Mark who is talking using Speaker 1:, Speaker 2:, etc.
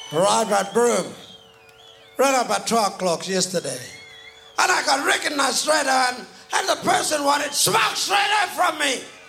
Speaker 1: Arrived at Broome. Ran up at 12 o'clock yesterday. And I got recognized straight away, and the person wanted smoke straight away from me.